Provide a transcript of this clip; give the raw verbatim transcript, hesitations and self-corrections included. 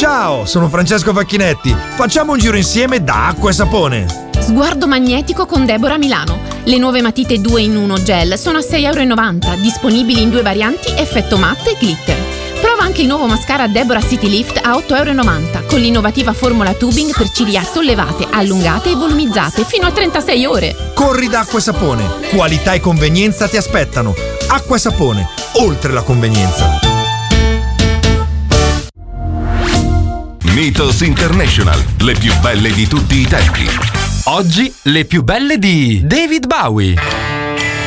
Ciao, sono Francesco Facchinetti. Facciamo un giro insieme da Acqua e Sapone. Sguardo magnetico con Deborah Milano. Le nuove matite due in uno gel sono a sei e novanta euro, disponibili in due varianti, effetto matte e glitter. Prova anche il nuovo mascara Deborah City Lift a otto e novanta euro, con l'innovativa formula tubing per ciglia sollevate, allungate e volumizzate fino a trentasei ore. Corri da Acqua e Sapone. Qualità e convenienza ti aspettano. Acqua e Sapone, oltre la convenienza. Mythos International, le più belle di tutti i tempi. Oggi le più belle di David Bowie.